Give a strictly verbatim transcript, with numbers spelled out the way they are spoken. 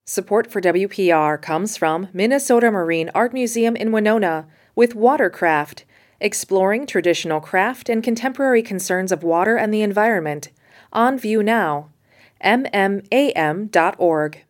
Support for W P R comes from Minnesota Marine Art Museum in Winona with Watercraft, exploring traditional craft and contemporary concerns of water and the environment. On view now. M M A M dot org.